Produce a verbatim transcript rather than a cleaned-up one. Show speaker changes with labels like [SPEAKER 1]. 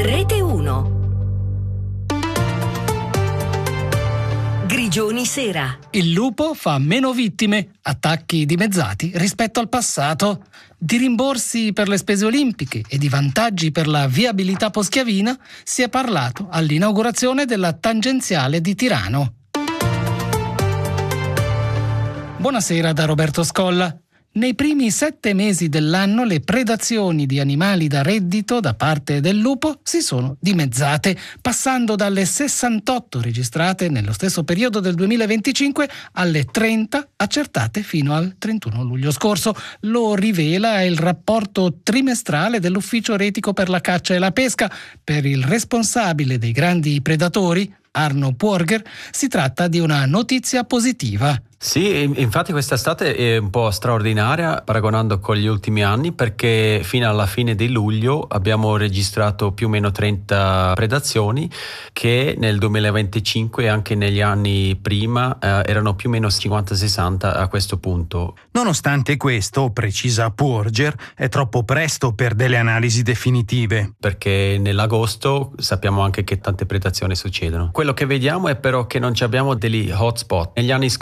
[SPEAKER 1] Rete uno. Grigioni sera.
[SPEAKER 2] Il lupo fa meno vittime, attacchi dimezzati rispetto al passato. Di rimborsi per le spese olimpiche e di vantaggi per la viabilità poschiavina si è parlato all'inaugurazione della tangenziale di Tirano. Buonasera da Roberto Scolla. Nei primi sette mesi dell'anno le predazioni di animali da reddito da parte del lupo si sono dimezzate, passando dalle sessantotto registrate nello stesso periodo del duemilaventicinque alle trenta accertate fino al trentuno luglio scorso. Lo rivela il rapporto trimestrale dell'Ufficio Retico per la Caccia e la Pesca. Per il responsabile dei grandi predatori, Arno Puorger, si tratta di una notizia positiva.
[SPEAKER 3] Sì, infatti quest'estate è un po' straordinaria paragonando con gli ultimi anni, perché fino alla fine di luglio abbiamo registrato più o meno trenta predazioni che nel duemilaventicinque e anche negli anni prima eh, erano più o meno cinquanta sessanta a questo punto.
[SPEAKER 4] Nonostante questo, precisa Puorger, è troppo presto per delle analisi definitive.
[SPEAKER 3] Perché nell'agosto sappiamo anche che tante predazioni succedono. Quello che vediamo è però che non abbiamo degli hotspot. Negli anni scorsi